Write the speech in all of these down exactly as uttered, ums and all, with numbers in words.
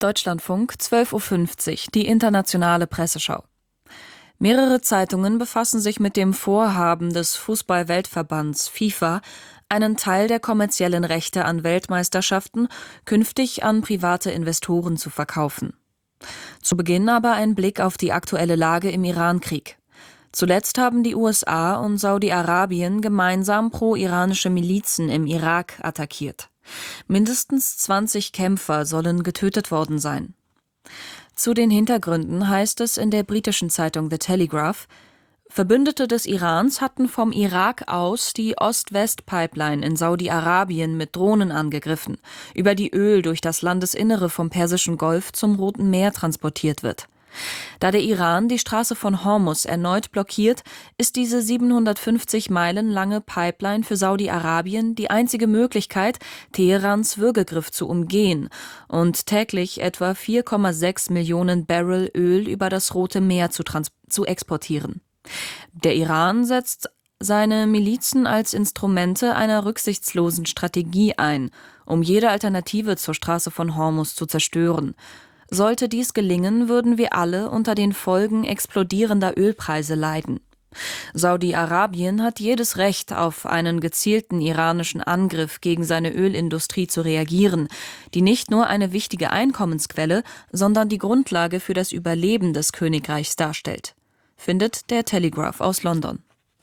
Deutschlandfunk, zwölf Uhr fünfzig, die internationale Presseschau. Mehrere Zeitungen befassen sich mit dem Vorhaben des Fußball-Weltverbands FIFA, einen Teil der kommerziellen Rechte an Weltmeisterschaften künftig an private Investoren zu verkaufen. Zu Beginn aber ein Blick auf die aktuelle Lage im Irankrieg. Zuletzt haben die U S A und Saudi-Arabien gemeinsam pro-iranische Milizen im Irak attackiert. Mindestens zwanzig Kämpfer sollen getötet worden sein. Zu den Hintergründen heißt es in der britischen Zeitung The Telegraph: Verbündete des Irans hatten vom Irak aus die Ost-West-Pipeline in Saudi-Arabien mit Drohnen angegriffen, über die Öl durch das Landesinnere vom Persischen Golf zum Roten Meer transportiert wird. Da der Iran die Straße von Hormuz erneut blockiert, ist diese siebenhundertfünfzig Meilen lange Pipeline für Saudi-Arabien die einzige Möglichkeit, Teherans Würgegriff zu umgehen und täglich etwa vier Komma sechs Millionen Barrel Öl über das Rote Meer zu, trans- zu exportieren. Der Iran setzt seine Milizen als Instrumente einer rücksichtslosen Strategie ein, um jede Alternative zur Straße von Hormuz zu zerstören. Sollte dies gelingen, würden wir alle unter den Folgen explodierender Ölpreise leiden. Saudi-Arabien hat jedes Recht, auf einen gezielten iranischen Angriff gegen seine Ölindustrie zu reagieren, die nicht nur eine wichtige Einkommensquelle, sondern die Grundlage für das Überleben des Königreichs darstellt, findet der Telegraph aus London.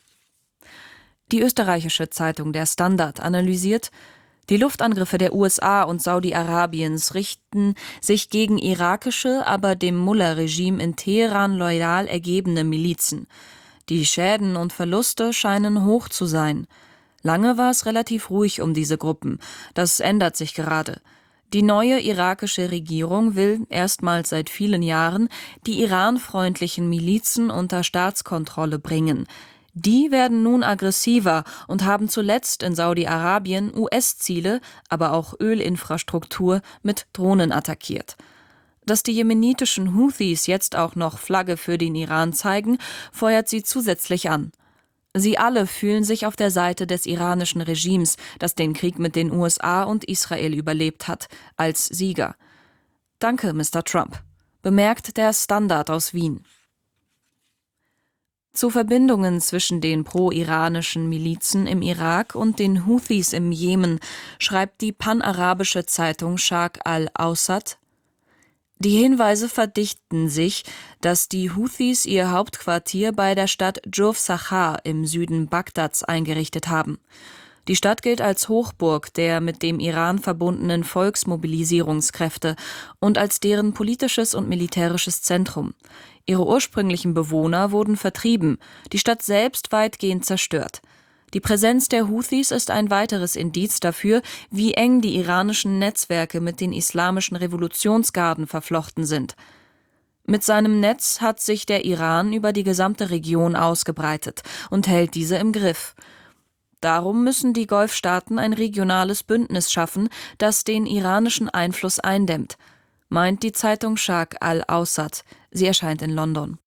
Die österreichische Zeitung Der Standard analysiert: Die Luftangriffe der U S A und Saudi-Arabiens richten sich gegen irakische, aber dem Mullah-Regime in Teheran loyal ergebene Milizen. Die Schäden und Verluste scheinen hoch zu sein. Lange war es relativ ruhig um diese Gruppen. Das ändert sich gerade. Die neue irakische Regierung will erstmals seit vielen Jahren die iranfreundlichen Milizen unter Staatskontrolle bringen. Die werden nun aggressiver und haben zuletzt in Saudi-Arabien U S-Ziele, aber auch Ölinfrastruktur mit Drohnen attackiert. Dass die jemenitischen Houthis jetzt auch noch Flagge für den Iran zeigen, feuert sie zusätzlich an. Sie alle fühlen sich auf der Seite des iranischen Regimes, das den Krieg mit den U S A und Israel überlebt hat, als Sieger. Danke, Mister Trump, bemerkt der Standard aus Wien. Zu Verbindungen zwischen den pro-iranischen Milizen im Irak und den Houthis im Jemen schreibt die panarabische Zeitung Sharq al-Awsat: Die Hinweise verdichten sich, dass die Houthis ihr Hauptquartier bei der Stadt Jurf Sachar im Süden Bagdads eingerichtet haben. Die Stadt gilt als Hochburg der mit dem Iran verbundenen Volksmobilisierungskräfte und als deren politisches und militärisches Zentrum. Ihre ursprünglichen Bewohner wurden vertrieben, die Stadt selbst weitgehend zerstört. Die Präsenz der Houthis ist ein weiteres Indiz dafür, wie eng die iranischen Netzwerke mit den islamischen Revolutionsgarden verflochten sind. Mit seinem Netz hat sich der Iran über die gesamte Region ausgebreitet und hält diese im Griff. Darum müssen die Golfstaaten ein regionales Bündnis schaffen, das den iranischen Einfluss eindämmt, meint die Zeitung Sharq al-Awsat. Sie erscheint in London.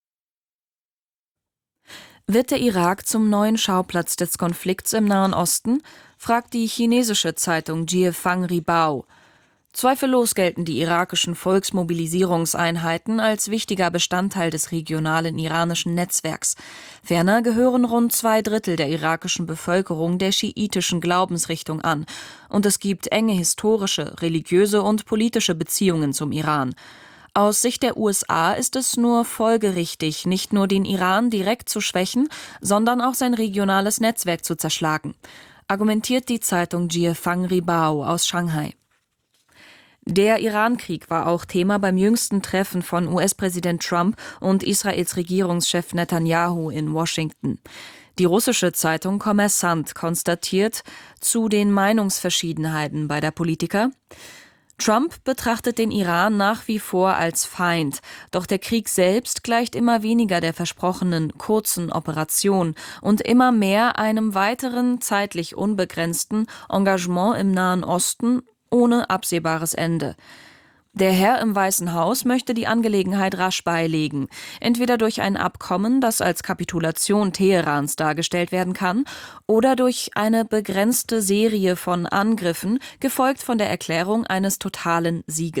Wird der Irak zum neuen Schauplatz des Konflikts im Nahen Osten? Fragt die chinesische Zeitung Jiefang Ribao. Zweifellos gelten die irakischen Volksmobilisierungseinheiten als wichtiger Bestandteil des regionalen iranischen Netzwerks. Ferner gehören rund zwei Drittel der irakischen Bevölkerung der schiitischen Glaubensrichtung an. Und es gibt enge historische, religiöse und politische Beziehungen zum Iran. Aus Sicht der U S A ist es nur folgerichtig, nicht nur den Iran direkt zu schwächen, sondern auch sein regionales Netzwerk zu zerschlagen, argumentiert die Zeitung Jiefang Ribao aus Shanghai. Der Irankrieg war auch Thema beim jüngsten Treffen von U S-Präsident Trump und Israels Regierungschef Netanyahu in Washington. Die russische Zeitung Kommersant konstatiert zu den Meinungsverschiedenheiten bei der Politiker: Trump betrachtet den Iran nach wie vor als Feind, doch der Krieg selbst gleicht immer weniger der versprochenen kurzen Operation und immer mehr einem weiteren, zeitlich unbegrenzten Engagement im Nahen Osten ohne absehbares Ende. Der Herr im Weißen Haus möchte die Angelegenheit rasch beilegen, entweder durch ein Abkommen, das als Kapitulation Teherans dargestellt werden kann, oder durch eine begrenzte Serie von Angriffen, gefolgt von der Erklärung eines totalen Sieges.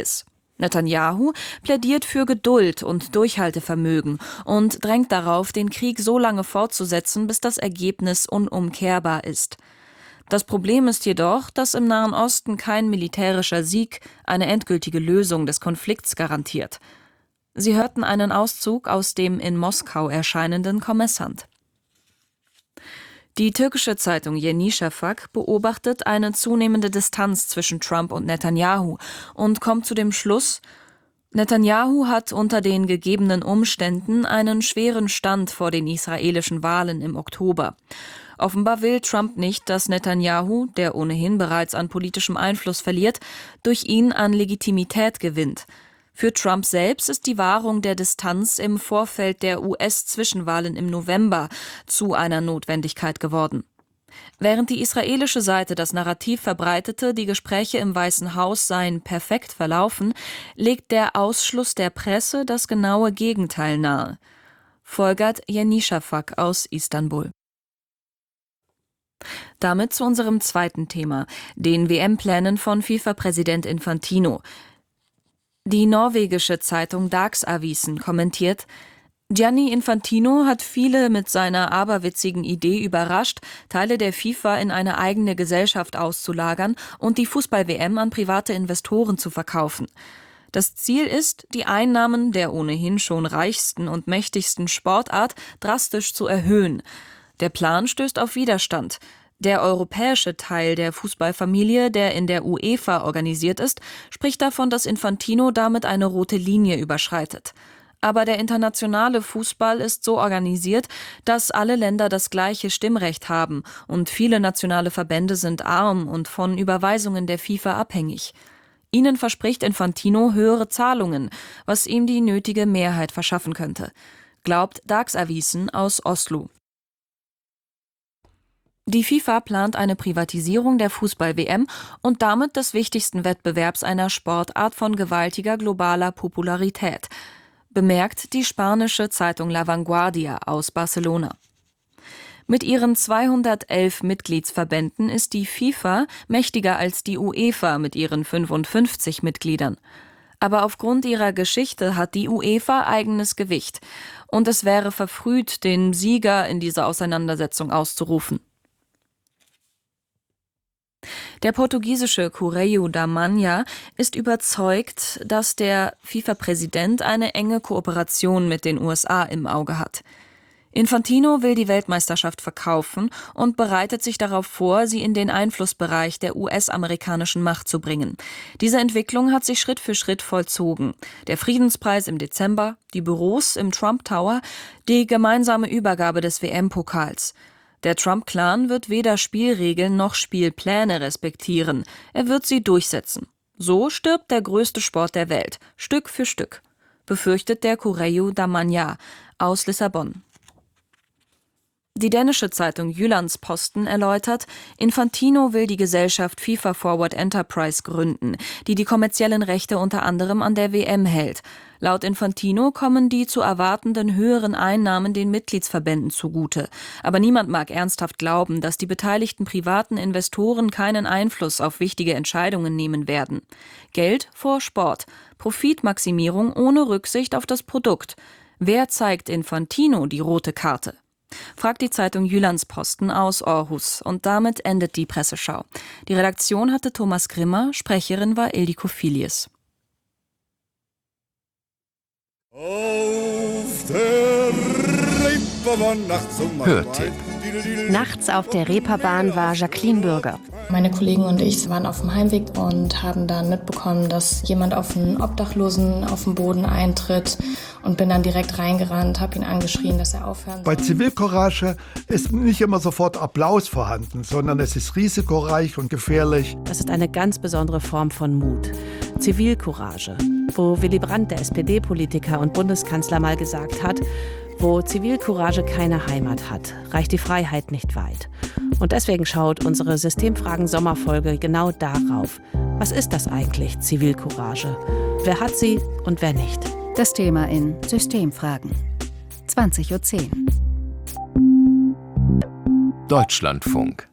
Netanyahu plädiert für Geduld und Durchhaltevermögen und drängt darauf, den Krieg so lange fortzusetzen, bis das Ergebnis unumkehrbar ist. Das Problem ist jedoch, dass im Nahen Osten kein militärischer Sieg eine endgültige Lösung des Konflikts garantiert. Sie hörten einen Auszug aus dem in Moskau erscheinenden Kommersant. Die türkische Zeitung Yeni Shafak beobachtet eine zunehmende Distanz zwischen Trump und Netanyahu und kommt zu dem Schluss, Netanyahu hat unter den gegebenen Umständen einen schweren Stand vor den israelischen Wahlen im Oktober. Offenbar will Trump nicht, dass Netanyahu, der ohnehin bereits an politischem Einfluss verliert, durch ihn an Legitimität gewinnt. Für Trump selbst ist die Wahrung der Distanz im Vorfeld der U S-Zwischenwahlen im November zu einer Notwendigkeit geworden. Während die israelische Seite das Narrativ verbreitete, die Gespräche im Weißen Haus seien perfekt verlaufen, legt der Ausschluss der Presse das genaue Gegenteil nahe. Folgert Yeni Shafak aus Istanbul. Damit zu unserem zweiten Thema, den W M-Plänen von FIFA-Präsident Infantino. Die norwegische Zeitung Dagsavisen kommentiert, Gianni Infantino hat viele mit seiner aberwitzigen Idee überrascht, Teile der FIFA in eine eigene Gesellschaft auszulagern und die Fußball-W M an private Investoren zu verkaufen. Das Ziel ist, die Einnahmen der ohnehin schon reichsten und mächtigsten Sportart drastisch zu erhöhen. Der Plan stößt auf Widerstand. Der europäische Teil der Fußballfamilie, der in der UEFA organisiert ist, spricht davon, dass Infantino damit eine rote Linie überschreitet. Aber der internationale Fußball ist so organisiert, dass alle Länder das gleiche Stimmrecht haben und viele nationale Verbände sind arm und von Überweisungen der FIFA abhängig. Ihnen verspricht Infantino höhere Zahlungen, was ihm die nötige Mehrheit verschaffen könnte, glaubt Dagsavisen aus Oslo. Die FIFA plant eine Privatisierung der Fußball-W M und damit des wichtigsten Wettbewerbs einer Sportart von gewaltiger globaler Popularität, bemerkt die spanische Zeitung La Vanguardia aus Barcelona. Mit ihren zweihundertelf Mitgliedsverbänden ist die FIFA mächtiger als die UEFA mit ihren fünfundfünfzig Mitgliedern. Aber aufgrund ihrer Geschichte hat die UEFA eigenes Gewicht und es wäre verfrüht, den Sieger in dieser Auseinandersetzung auszurufen. Der portugiesische Correio da Manhã ist überzeugt, dass der FIFA-Präsident eine enge Kooperation mit den U S A im Auge hat. Infantino will die Weltmeisterschaft verkaufen und bereitet sich darauf vor, sie in den Einflussbereich der U S-amerikanischen Macht zu bringen. Diese Entwicklung hat sich Schritt für Schritt vollzogen. Der Friedenspreis im Dezember, die Büros im Trump Tower, die gemeinsame Übergabe des W M-Pokals. Der Trump-Clan wird weder Spielregeln noch Spielpläne respektieren. Er wird sie durchsetzen. So stirbt der größte Sport der Welt, Stück für Stück, befürchtet der Correio da Manhã aus Lissabon. Die dänische Zeitung Jyllands-Posten erläutert, Infantino will die Gesellschaft FIFA Forward Enterprise gründen, die die kommerziellen Rechte unter anderem an der W M hält. Laut Infantino kommen die zu erwartenden höheren Einnahmen den Mitgliedsverbänden zugute. Aber niemand mag ernsthaft glauben, dass die beteiligten privaten Investoren keinen Einfluss auf wichtige Entscheidungen nehmen werden. Geld vor Sport, Profitmaximierung ohne Rücksicht auf das Produkt. Wer zeigt Infantino die rote Karte? Fragt die Zeitung Jyllands-Posten aus Aarhus und damit endet die Presseschau. Die Redaktion hatte Thomas Grimmer, Sprecherin war Ildiko Filius. Auf der Reeperbahn nachts um Hörtipp. Nachts auf der Reeperbahn war Jacqueline Bürger. Meine Kollegen und ich waren auf dem Heimweg und haben dann mitbekommen, dass jemand auf einen Obdachlosen auf dem Boden eintritt und bin dann direkt reingerannt, habe ihn angeschrien, dass er aufhören soll. Bei Zivilcourage ist nicht immer sofort Applaus vorhanden, sondern es ist risikoreich und gefährlich. Das ist eine ganz besondere Form von Mut. Zivilcourage, wo Willy Brandt, der S P D-Politiker und Bundeskanzler, mal gesagt hat, wo Zivilcourage keine Heimat hat, reicht die Freiheit nicht weit. Und deswegen schaut unsere Systemfragen-Sommerfolge genau darauf. Was ist das eigentlich, Zivilcourage? Wer hat sie und wer nicht? Das Thema in Systemfragen. zwanzig Uhr zehn. Deutschlandfunk.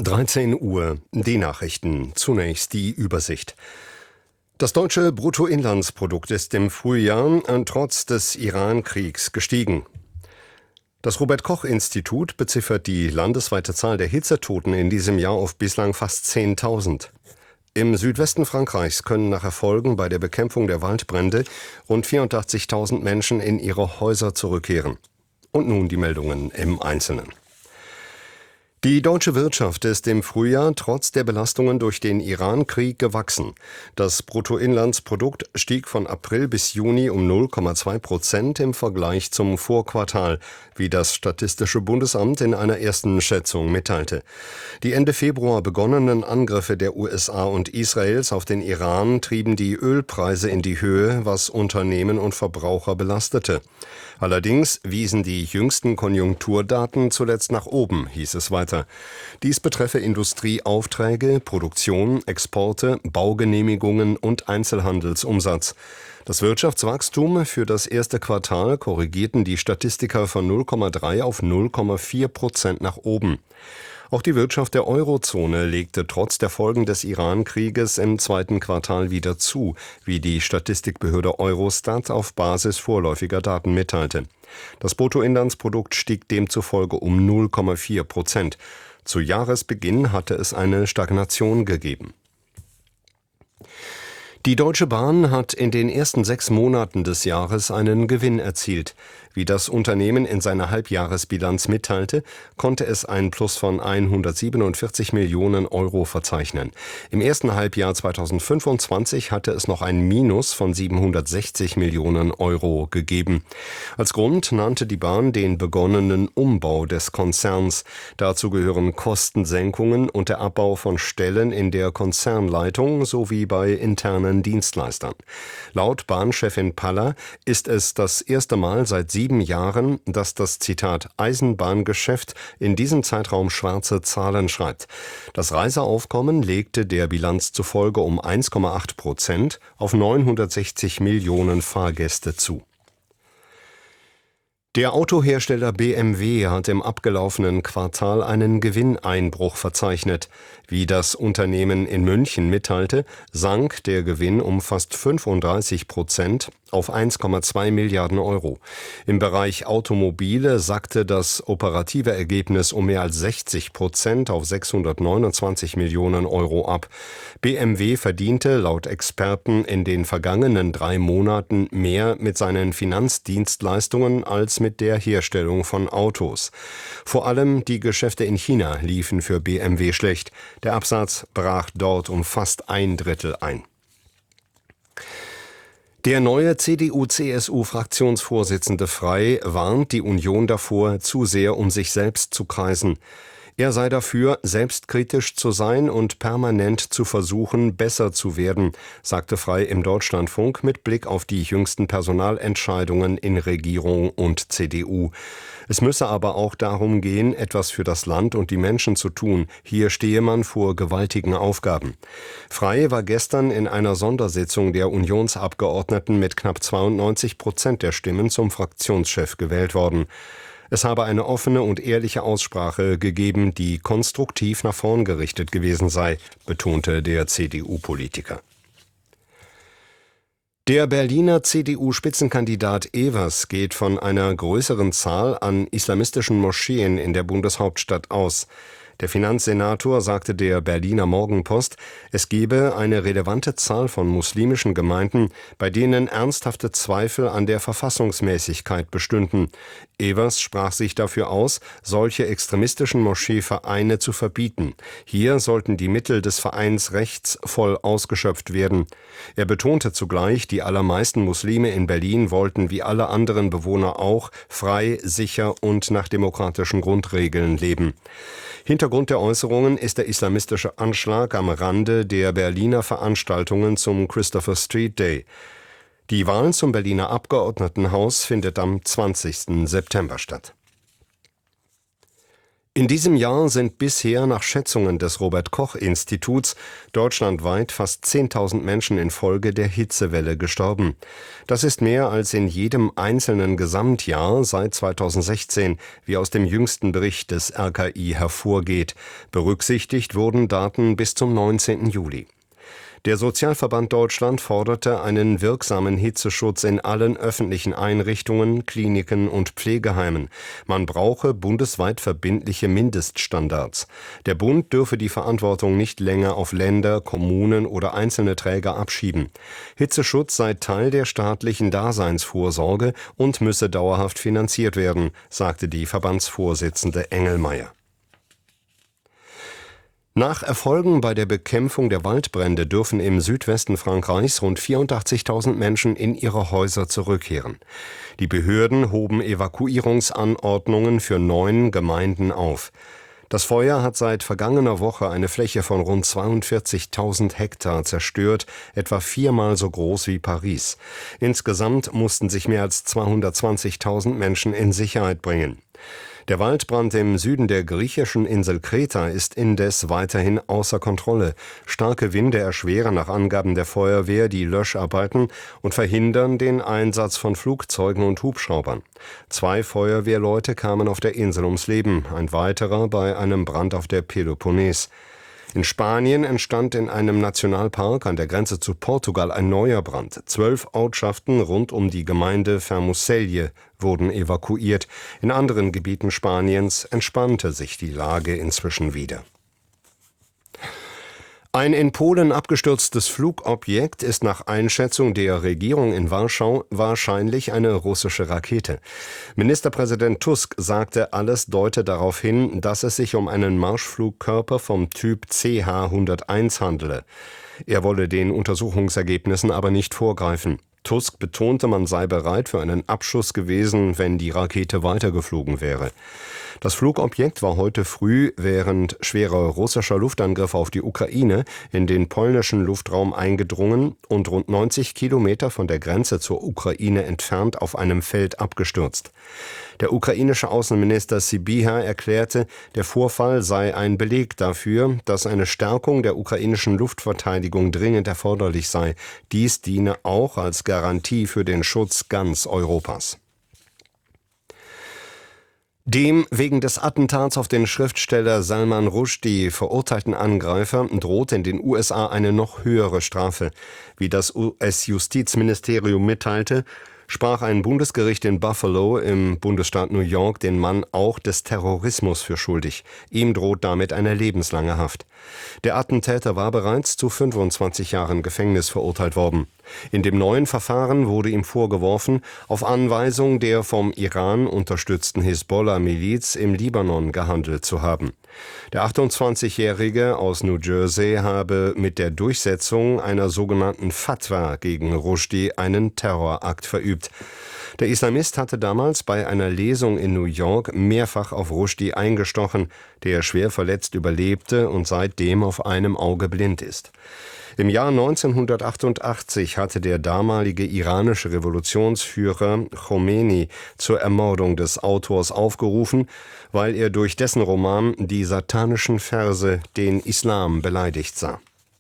dreizehn Uhr, die Nachrichten. Zunächst die Übersicht. Das deutsche Bruttoinlandsprodukt ist im Frühjahr trotz des Iran-Kriegs gestiegen. Das Robert-Koch-Institut beziffert die landesweite Zahl der Hitzetoten in diesem Jahr auf bislang fast zehntausend. Im Südwesten Frankreichs können nach Erfolgen bei der Bekämpfung der Waldbrände rund vierundachtzigtausend Menschen in ihre Häuser zurückkehren. Und nun die Meldungen im Einzelnen. Die deutsche Wirtschaft ist im Frühjahr trotz der Belastungen durch den Iran-Krieg gewachsen. Das Bruttoinlandsprodukt stieg von April bis Juni um null Komma zwei Prozent im Vergleich zum Vorquartal, wie das Statistische Bundesamt in einer ersten Schätzung mitteilte. Die Ende Februar begonnenen Angriffe der U S A und Israels auf den Iran trieben die Ölpreise in die Höhe, was Unternehmen und Verbraucher belastete. Allerdings wiesen die jüngsten Konjunkturdaten zuletzt nach oben, hieß es weiter. Dies betreffe Industrieaufträge, Produktion, Exporte, Baugenehmigungen und Einzelhandelsumsatz. Das Wirtschaftswachstum für das erste Quartal korrigierten die Statistiker von null Komma drei auf null Komma vier Prozent nach oben. Auch die Wirtschaft der Eurozone legte trotz der Folgen des Iran-Krieges im zweiten Quartal wieder zu, wie die Statistikbehörde Eurostat auf Basis vorläufiger Daten mitteilte. Das Bruttoinlandsprodukt stieg demzufolge um null Komma vier Prozent. Zu Jahresbeginn hatte es eine Stagnation gegeben. Die Deutsche Bahn hat in den ersten sechs Monaten des Jahres einen Gewinn erzielt. Wie das Unternehmen in seiner Halbjahresbilanz mitteilte, konnte es ein Plus von hundertsiebenundvierzig Millionen Euro verzeichnen. Im ersten Halbjahr zweitausendfünfundzwanzig hatte es noch ein Minus von siebenhundertsechzig Millionen Euro gegeben. Als Grund nannte die Bahn den begonnenen Umbau des Konzerns. Dazu gehören Kostensenkungen und der Abbau von Stellen in der Konzernleitung sowie bei internen Dienstleistern. Laut Bahnchefin Paller ist es das erste Mal seit sieben Jahren, dass das Zitat Eisenbahngeschäft in diesem Zeitraum schwarze Zahlen schreibt. Das Reiseaufkommen legte der Bilanz zufolge um eins Komma acht Prozent auf neunhundertsechzig Millionen Fahrgäste zu. Der Autohersteller B M W hat im abgelaufenen Quartal einen Gewinneinbruch verzeichnet. Wie das Unternehmen in München mitteilte, sank der Gewinn um fast fünfunddreißig Prozent auf eins Komma zwei Milliarden Euro. Im Bereich Automobile sackte das operative Ergebnis um mehr als sechzig Prozent auf sechshundertneunundzwanzig Millionen Euro ab. B M W verdiente laut Experten in den vergangenen drei Monaten mehr mit seinen Finanzdienstleistungen als mit der Herstellung von Autos. Vor allem die Geschäfte in China liefen für B M W schlecht. Der Absatz brach dort um fast ein Drittel ein. Der neue C D U C S U-Fraktionsvorsitzende Frey warnt die Union davor, zu sehr um sich selbst zu kreisen. Er sei dafür, selbstkritisch zu sein und permanent zu versuchen, besser zu werden, sagte Frey im Deutschlandfunk mit Blick auf die jüngsten Personalentscheidungen in Regierung und C D U. Es müsse aber auch darum gehen, etwas für das Land und die Menschen zu tun. Hier stehe man vor gewaltigen Aufgaben. Frey war gestern in einer Sondersitzung der Unionsabgeordneten mit knapp zweiundneunzig Prozent der Stimmen zum Fraktionschef gewählt worden. Es habe eine offene und ehrliche Aussprache gegeben, die konstruktiv nach vorn gerichtet gewesen sei, betonte der C D U-Politiker. Der Berliner C D U-Spitzenkandidat Evers geht von einer größeren Zahl an islamistischen Moscheen in der Bundeshauptstadt aus. Der Finanzsenator sagte der Berliner Morgenpost, es gebe eine relevante Zahl von muslimischen Gemeinden, bei denen ernsthafte Zweifel an der Verfassungsmäßigkeit bestünden. Evers sprach sich dafür aus, solche extremistischen Moscheevereine zu verbieten. Hier sollten die Mittel des Vereinsrechts voll ausgeschöpft werden. Er betonte zugleich, die allermeisten Muslime in Berlin wollten wie alle anderen Bewohner auch frei, sicher und nach demokratischen Grundregeln leben. Hintergrund der Äußerungen ist der islamistische Anschlag am Rande der Berliner Veranstaltungen zum Christopher Street Day. Die Wahl zum Berliner Abgeordnetenhaus findet am zwanzigsten September statt. In diesem Jahr sind bisher nach Schätzungen des Robert-Koch-Instituts deutschlandweit fast zehntausend Menschen infolge der Hitzewelle gestorben. Das ist mehr als in jedem einzelnen Gesamtjahr seit zweitausendsechzehn, wie aus dem jüngsten Bericht des R K I hervorgeht. Berücksichtigt wurden Daten bis zum neunzehnten Juli. Der Sozialverband Deutschland forderte einen wirksamen Hitzeschutz in allen öffentlichen Einrichtungen, Kliniken und Pflegeheimen. Man brauche bundesweit verbindliche Mindeststandards. Der Bund dürfe die Verantwortung nicht länger auf Länder, Kommunen oder einzelne Träger abschieben. Hitzeschutz sei Teil der staatlichen Daseinsvorsorge und müsse dauerhaft finanziert werden, sagte die Verbandsvorsitzende Engelmeier. Nach Erfolgen bei der Bekämpfung der Waldbrände dürfen im Südwesten Frankreichs rund vierundachtzigtausend Menschen in ihre Häuser zurückkehren. Die Behörden hoben Evakuierungsanordnungen für neun Gemeinden auf. Das Feuer hat seit vergangener Woche eine Fläche von rund zweiundvierzigtausend Hektar zerstört, etwa viermal so groß wie Paris. Insgesamt mussten sich mehr als zweihundertzwanzigtausend Menschen in Sicherheit bringen. Der Waldbrand im Süden der griechischen Insel Kreta ist indes weiterhin außer Kontrolle. Starke Winde erschweren nach Angaben der Feuerwehr die Löscharbeiten und verhindern den Einsatz von Flugzeugen und Hubschraubern. Zwei Feuerwehrleute kamen auf der Insel ums Leben, ein weiterer bei einem Brand auf der Peloponnes. In Spanien entstand in einem Nationalpark an der Grenze zu Portugal ein neuer Brand. Zwölf Ortschaften rund um die Gemeinde Fermoselle wurden evakuiert. In anderen Gebieten Spaniens entspannte sich die Lage inzwischen wieder. Ein in Polen abgestürztes Flugobjekt ist nach Einschätzung der Regierung in Warschau wahrscheinlich eine russische Rakete. Ministerpräsident Tusk sagte, alles deute darauf hin, dass es sich um einen Marschflugkörper vom Typ C H hunderteins handele. Er wolle den Untersuchungsergebnissen aber nicht vorgreifen. Tusk betonte, man sei bereit für einen Abschuss gewesen, wenn die Rakete weitergeflogen wäre. Das Flugobjekt war heute früh während schwerer russischer Luftangriffe auf die Ukraine in den polnischen Luftraum eingedrungen und rund neunzig Kilometer von der Grenze zur Ukraine entfernt auf einem Feld abgestürzt. Der ukrainische Außenminister Sybiha erklärte, der Vorfall sei ein Beleg dafür, dass eine Stärkung der ukrainischen Luftverteidigung dringend erforderlich sei. Dies diene auch als Garantie für den Schutz ganz Europas. Dem wegen des Attentats auf den Schriftsteller Salman Rushdie verurteilten Angreifer droht in den U S A eine noch höhere Strafe. Wie das U S-Justizministerium mitteilte, sprach ein Bundesgericht in Buffalo im Bundesstaat New York den Mann auch des Terrorismus für schuldig. Ihm droht damit eine lebenslange Haft. Der Attentäter war bereits zu fünfundzwanzig Jahren Gefängnis verurteilt worden. In dem neuen Verfahren wurde ihm vorgeworfen, auf Anweisung der vom Iran unterstützten Hisbollah-Miliz im Libanon gehandelt zu haben. Der achtundzwanzigjährige aus New Jersey habe mit der Durchsetzung einer sogenannten Fatwa gegen Rushdie einen Terrorakt verübt. Der Islamist hatte damals bei einer Lesung in New York mehrfach auf Rushdie eingestochen, der schwer verletzt überlebte und seitdem auf einem Auge blind ist. Im Jahr neunzehnhundertachtundachtzig hatte der damalige iranische Revolutionsführer Khomeini zur Ermordung des Autors aufgerufen, weil er durch dessen Roman Die satanischen Verse den Islam beleidigt sah.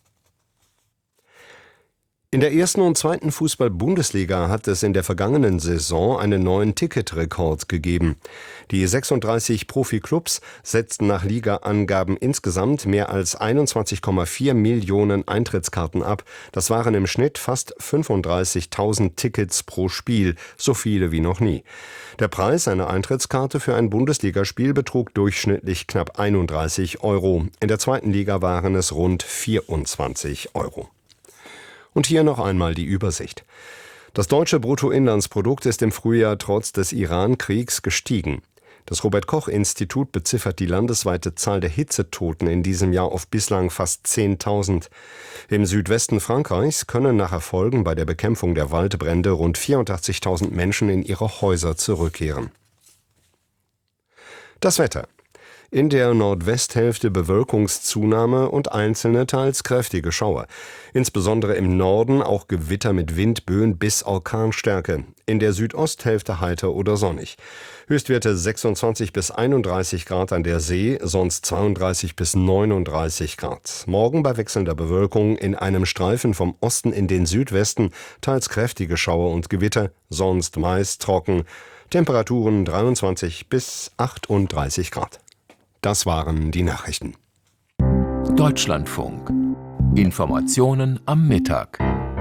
In der ersten und zweiten Fußball-Bundesliga hat es in der vergangenen Saison einen neuen Ticketrekord gegeben. Die sechsunddreißig Profiklubs setzten nach Liga-Angaben insgesamt mehr als einundzwanzig Komma vier Millionen Eintrittskarten ab. Das waren im Schnitt fast fünfunddreißigtausend Tickets pro Spiel, so viele wie noch nie. Der Preis einer Eintrittskarte für ein Bundesligaspiel betrug durchschnittlich knapp einunddreißig Euro. In der zweiten Liga waren es rund vierundzwanzig Euro. Und hier noch einmal die Übersicht. Das deutsche Bruttoinlandsprodukt ist im Frühjahr trotz des Iran-Kriegs gestiegen. Das Robert-Koch-Institut beziffert die landesweite Zahl der Hitzetoten in diesem Jahr auf bislang fast zehntausend. Im Südwesten Frankreichs können nach Erfolgen bei der Bekämpfung der Waldbrände rund vierundachtzigtausend Menschen in ihre Häuser zurückkehren. Das Wetter. In der Nordwesthälfte Bewölkungszunahme und einzelne teils kräftige Schauer. Insbesondere im Norden auch Gewitter mit Windböen bis Orkanstärke. In der Südosthälfte heiter oder sonnig. Höchstwerte sechsundzwanzig bis einunddreißig Grad an der See, sonst zweiunddreißig bis neununddreißig Grad. Morgen bei wechselnder Bewölkung in einem Streifen vom Osten in den Südwesten teils kräftige Schauer und Gewitter, sonst meist trocken. Temperaturen dreiundzwanzig bis achtunddreißig Grad. Das waren die Nachrichten. Deutschlandfunk. Informationen am Mittag.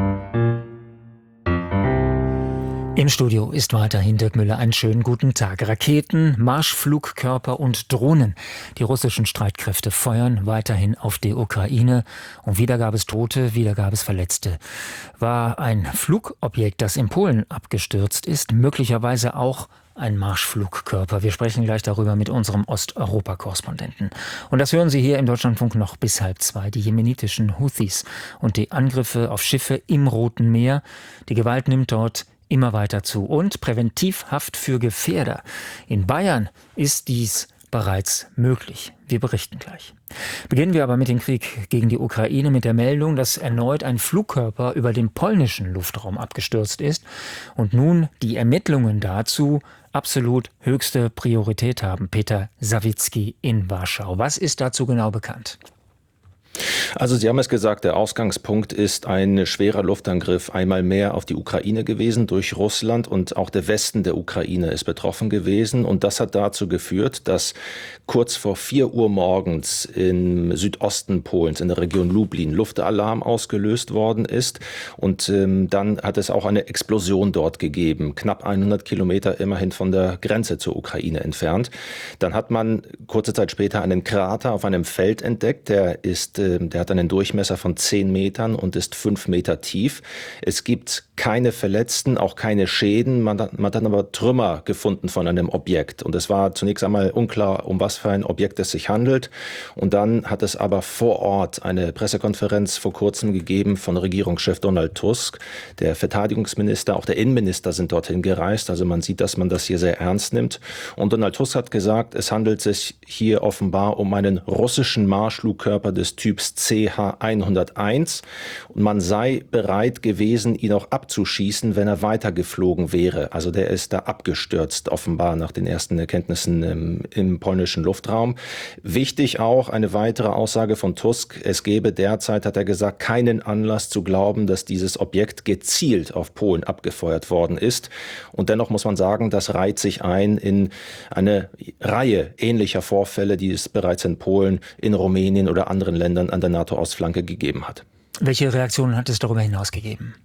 Im Studio ist weiterhin Dirk Müller. Einen schönen guten Tag. Raketen, Marschflugkörper und Drohnen. Die russischen Streitkräfte feuern weiterhin auf die Ukraine. Und wieder gab es Tote, wieder gab es Verletzte. War ein Flugobjekt, das in Polen abgestürzt ist, möglicherweise auch ein Marschflugkörper. Wir sprechen gleich darüber mit unserem Osteuropa-Korrespondenten. Und das hören Sie hier im Deutschlandfunk noch bis halb zwei. Die jemenitischen Houthis und die Angriffe auf Schiffe im Roten Meer. Die Gewalt nimmt dort immer weiter zu. Und Präventivhaft für Gefährder. In Bayern ist dies bereits möglich. Wir berichten gleich. Beginnen wir aber mit dem Krieg gegen die Ukraine mit der Meldung, dass erneut ein Flugkörper über dem polnischen Luftraum abgestürzt ist und nun die Ermittlungen dazu absolut höchste Priorität haben. Peter Sawicki in Warschau. Was ist dazu genau bekannt? Also Sie haben es gesagt, der Ausgangspunkt ist ein schwerer Luftangriff einmal mehr auf die Ukraine gewesen durch Russland und auch der Westen der Ukraine ist betroffen gewesen. Und das hat dazu geführt, dass kurz vor vier Uhr morgens im Südosten Polens, in der Region Lublin, Luftalarm ausgelöst worden ist. Und ähm, dann hat es auch eine Explosion dort gegeben, knapp hundert Kilometer immerhin von der Grenze zur Ukraine entfernt. Dann hat man kurze Zeit später einen Krater auf einem Feld entdeckt, der ist Der hat einen Durchmesser von zehn Metern und ist fünf Meter tief. Es gibt keine Verletzten, auch keine Schäden. Man hat, man hat dann aber Trümmer gefunden von einem Objekt. Und es war zunächst einmal unklar, um was für ein Objekt es sich handelt. Und dann hat es aber vor Ort eine Pressekonferenz vor kurzem gegeben von Regierungschef Donald Tusk. Der Verteidigungsminister, auch der Innenminister sind dorthin gereist. Also man sieht, dass man das hier sehr ernst nimmt. Und Donald Tusk hat gesagt, es handelt sich hier offenbar um einen russischen Marschflugkörper des Typs C H hunderteins und man sei bereit gewesen, ihn auch abzuschießen, wenn er weitergeflogen wäre. Also der ist da abgestürzt, offenbar nach den ersten Erkenntnissen im, im polnischen Luftraum. Wichtig auch eine weitere Aussage von Tusk. Es gebe derzeit, hat er gesagt, keinen Anlass zu glauben, dass dieses Objekt gezielt auf Polen abgefeuert worden ist. Und dennoch muss man sagen, das reiht sich ein in eine Reihe ähnlicher Vorfälle, die es bereits in Polen, in Rumänien oder anderen Ländern an der NATO-Ostflanke gegeben hat. Welche Reaktionen hat es darüber hinaus gegeben?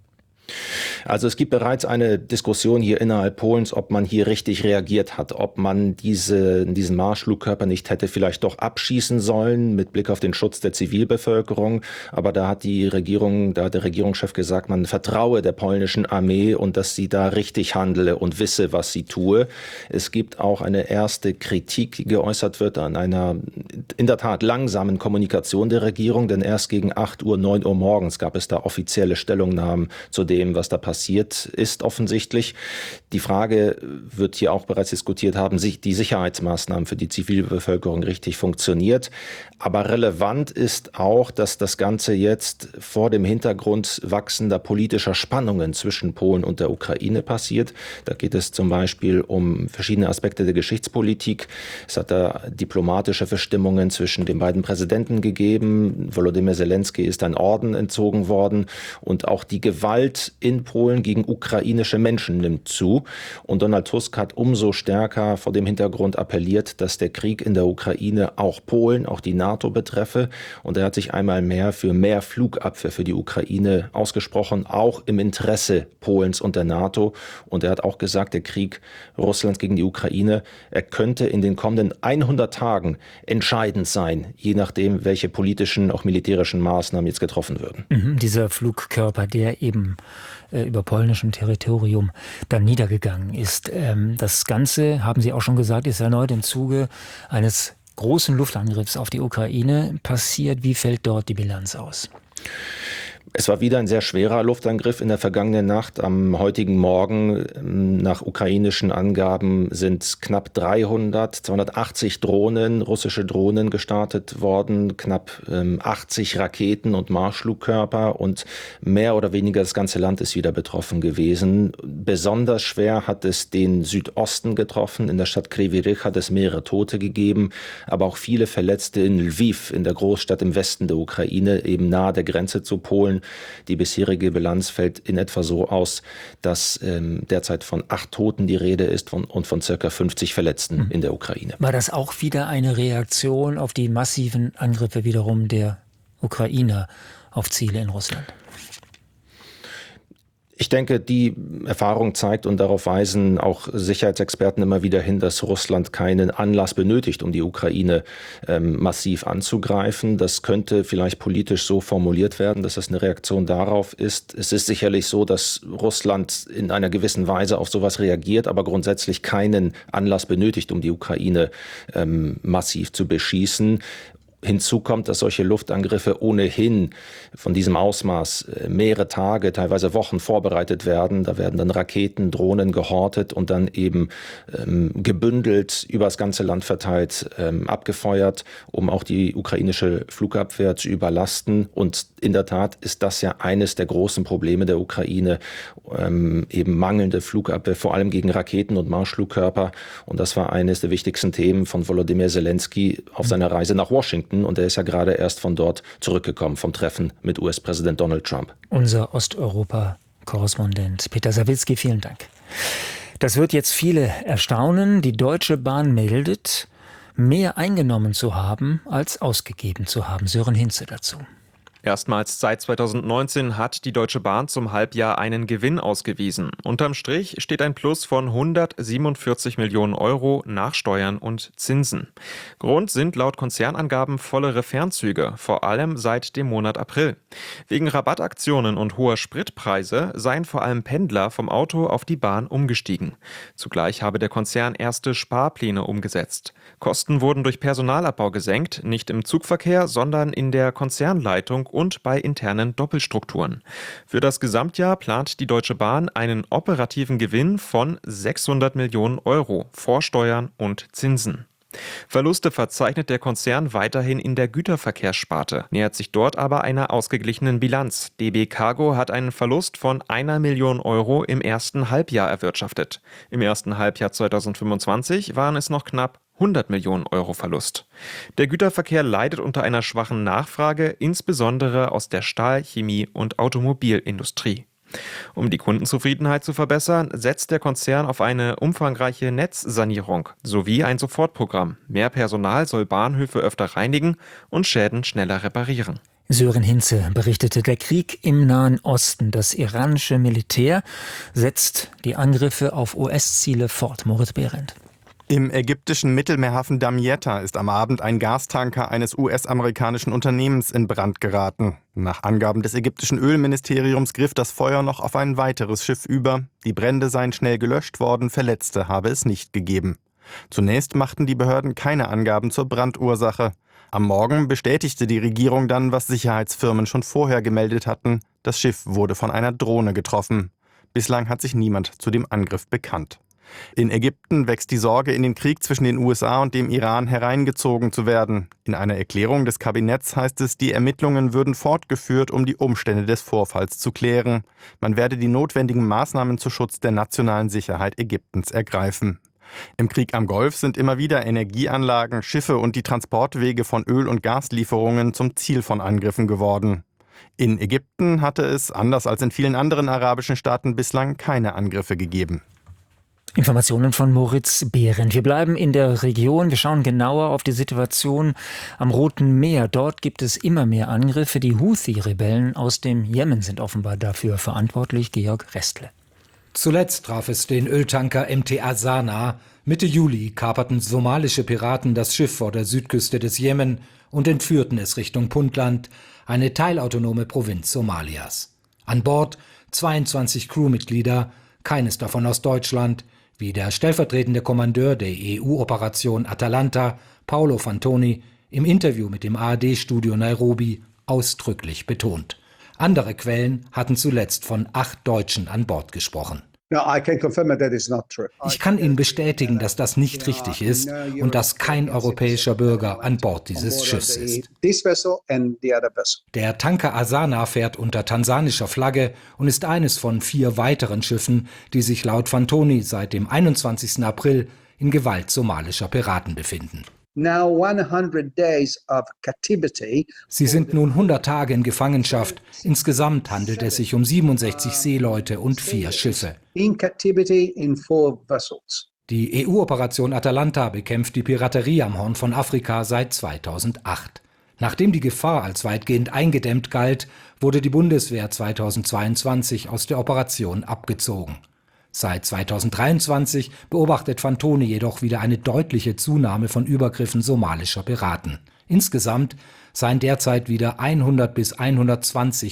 Also es gibt bereits eine Diskussion hier innerhalb Polens, ob man hier richtig reagiert hat, ob man diese, diesen Marschflugkörper nicht hätte vielleicht doch abschießen sollen mit Blick auf den Schutz der Zivilbevölkerung. Aber da hat die Regierung, da hat der Regierungschef gesagt, man vertraue der polnischen Armee und dass sie da richtig handele und wisse, was sie tue. Es gibt auch eine erste Kritik, die geäußert wird an einer in der Tat langsamen Kommunikation der Regierung, denn erst gegen acht Uhr, neun Uhr morgens gab es da offizielle Stellungnahmen zu dem, was da passiert ist offensichtlich. Die Frage wird hier auch bereits diskutiert haben, sich die Sicherheitsmaßnahmen für die Zivilbevölkerung richtig funktioniert. Aber relevant ist auch, dass das Ganze jetzt vor dem Hintergrund wachsender politischer Spannungen zwischen Polen und der Ukraine passiert. Da geht es zum Beispiel um verschiedene Aspekte der Geschichtspolitik. Es hat da diplomatische Verstimmungen zwischen den beiden Präsidenten gegeben. Volodymyr Zelensky ist ein Orden entzogen worden und auch die Gewalt in Polen gegen ukrainische Menschen nimmt zu. Und Donald Tusk hat umso stärker vor dem Hintergrund appelliert, dass der Krieg in der Ukraine auch Polen, auch die NATO betreffe. Und er hat sich einmal mehr für mehr Flugabwehr für die Ukraine ausgesprochen, auch im Interesse Polens und der NATO. Und er hat auch gesagt, der Krieg Russlands gegen die Ukraine, er könnte in den kommenden hundert Tagen entscheidend sein, je nachdem, welche politischen, auch militärischen Maßnahmen jetzt getroffen würden. Mhm, dieser Flugkörper, der eben äh, über polnischem Territorium dann niedergegangen ist. Ähm, das Ganze, haben Sie auch schon gesagt, ist erneut im Zuge eines großen Luftangriffs auf die Ukraine passiert. Wie fällt dort die Bilanz aus? Es war wieder ein sehr schwerer Luftangriff in der vergangenen Nacht. Am heutigen Morgen, nach ukrainischen Angaben, sind knapp dreihundert, zweihundertachtzig Drohnen, russische Drohnen gestartet worden, knapp ähm, achtzig Raketen und Marschflugkörper und mehr oder weniger das ganze Land ist wieder betroffen gewesen. Besonders schwer hat es den Südosten getroffen. In der Stadt Kryvyi Rih hat es mehrere Tote gegeben, aber auch viele Verletzte in Lviv, in der Großstadt im Westen der Ukraine, eben nahe der Grenze zu Polen. Die bisherige Bilanz fällt in etwa so aus, dass ähm, derzeit von acht Toten die Rede ist von, und von circa fünfzig Verletzten mhm. in der Ukraine. War das auch wieder eine Reaktion auf die massiven Angriffe wiederum der Ukrainer auf Ziele in Russland? Ich denke, die Erfahrung zeigt und darauf weisen auch Sicherheitsexperten immer wieder hin, dass Russland keinen Anlass benötigt, um die Ukraine ähm, massiv anzugreifen. Das könnte vielleicht politisch so formuliert werden, dass es eine Reaktion darauf ist. Es ist sicherlich so, dass Russland in einer gewissen Weise auf sowas reagiert, aber grundsätzlich keinen Anlass benötigt, um die Ukraine ähm, massiv zu beschießen. Hinzu kommt, dass solche Luftangriffe ohnehin von diesem Ausmaß mehrere Tage, teilweise Wochen vorbereitet werden. Da werden dann Raketen, Drohnen gehortet und dann eben ähm, gebündelt über das ganze Land verteilt ähm, abgefeuert, um auch die ukrainische Flugabwehr zu überlasten. Und in der Tat ist das ja eines der großen Probleme der Ukraine, ähm, eben mangelnde Flugabwehr, vor allem gegen Raketen und Marschflugkörper. Und das war eines der wichtigsten Themen von Volodymyr Zelensky auf seiner Reise nach Washington. Und er ist ja gerade erst von dort zurückgekommen, vom Treffen mit U S-Präsident Donald Trump. Unser Osteuropa-Korrespondent Peter Sawicki, vielen Dank. Das wird jetzt viele erstaunen. Die Deutsche Bahn meldet, mehr eingenommen zu haben, als ausgegeben zu haben. Sören Hinze dazu. Erstmals seit zweitausendneunzehn hat die Deutsche Bahn zum Halbjahr einen Gewinn ausgewiesen. Unterm Strich steht ein Plus von hundertsiebenundvierzig Millionen Euro nach Steuern und Zinsen. Grund sind laut Konzernangaben vollere Fernzüge, vor allem seit dem Monat April. Wegen Rabattaktionen und hoher Spritpreise seien vor allem Pendler vom Auto auf die Bahn umgestiegen. Zugleich habe der Konzern erste Sparpläne umgesetzt. Kosten wurden durch Personalabbau gesenkt, nicht im Zugverkehr, sondern in der Konzernleitung und bei internen Doppelstrukturen. Für das Gesamtjahr plant die Deutsche Bahn einen operativen Gewinn von sechshundert Millionen Euro vor Steuern und Zinsen. Verluste verzeichnet der Konzern weiterhin in der Güterverkehrssparte, nähert sich dort aber einer ausgeglichenen Bilanz. D B Cargo hat einen Verlust von einer Million Euro im ersten Halbjahr erwirtschaftet. Im ersten Halbjahr zweitausendfünfundzwanzig waren es noch knapp hundert Millionen Euro Verlust. Der Güterverkehr leidet unter einer schwachen Nachfrage, insbesondere aus der Stahl-, Chemie- und Automobilindustrie. Um die Kundenzufriedenheit zu verbessern, setzt der Konzern auf eine umfangreiche Netzsanierung sowie ein Sofortprogramm. Mehr Personal soll Bahnhöfe öfter reinigen und Schäden schneller reparieren. Sören Hinze berichtete, der Krieg im Nahen Osten. Das iranische Militär setzt die Angriffe auf U S-Ziele fort. Moritz Behrendt. Im ägyptischen Mittelmeerhafen Damietta ist am Abend ein Gastanker eines U S-amerikanischen Unternehmens in Brand geraten. Nach Angaben des ägyptischen Ölministeriums griff das Feuer noch auf ein weiteres Schiff über. Die Brände seien schnell gelöscht worden, Verletzte habe es nicht gegeben. Zunächst machten die Behörden keine Angaben zur Brandursache. Am Morgen bestätigte die Regierung dann, was Sicherheitsfirmen schon vorher gemeldet hatten. Das Schiff wurde von einer Drohne getroffen. Bislang hat sich niemand zu dem Angriff bekannt. In Ägypten wächst die Sorge, in den Krieg zwischen den U S A und dem Iran hereingezogen zu werden. In einer Erklärung des Kabinetts heißt es, die Ermittlungen würden fortgeführt, um die Umstände des Vorfalls zu klären. Man werde die notwendigen Maßnahmen zum Schutz der nationalen Sicherheit Ägyptens ergreifen. Im Krieg am Golf sind immer wieder Energieanlagen, Schiffe und die Transportwege von Öl- und Gaslieferungen zum Ziel von Angriffen geworden. In Ägypten hatte es, anders als in vielen anderen arabischen Staaten, bislang keine Angriffe gegeben. Informationen von Moritz Behrendt. Wir bleiben in der Region. Wir schauen genauer auf die Situation am Roten Meer. Dort gibt es immer mehr Angriffe. Die Houthi-Rebellen aus dem Jemen sind offenbar dafür verantwortlich. Georg Restle. Zuletzt traf es den Öltanker M T Asana. Mitte Juli kaperten somalische Piraten das Schiff vor der Südküste des Jemen und entführten es Richtung Puntland, eine teilautonome Provinz Somalias. An Bord zweiundzwanzig Crewmitglieder, keines davon aus Deutschland, wie der stellvertretende Kommandeur der E U-Operation Atalanta, Paolo Fantoni, im Interview mit dem A R D-Studio Nairobi ausdrücklich betont. Andere Quellen hatten zuletzt von acht Deutschen an Bord gesprochen. Ich kann Ihnen bestätigen, dass das nicht richtig ist und dass kein europäischer Bürger an Bord dieses Schiffs ist. Der Tanker Azana fährt unter tansanischer Flagge und ist eines von vier weiteren Schiffen, die sich laut Fantoni seit dem einundzwanzigsten April in Gewalt somalischer Piraten befinden. Sie sind nun hundert Tage in Gefangenschaft. Insgesamt handelt es sich um siebenundsechzig Seeleute und vier Schiffe. Die E U-Operation Atalanta bekämpft die Piraterie am Horn von Afrika seit zweitausendacht. Nachdem die Gefahr als weitgehend eingedämmt galt, wurde die Bundeswehr zweitausendzweiundzwanzig aus der Operation abgezogen. Seit zweitausenddreiundzwanzig beobachtet Fantoni jedoch wieder eine deutliche Zunahme von Übergriffen somalischer Piraten. Insgesamt seien derzeit wieder hundert bis hundertzwanzig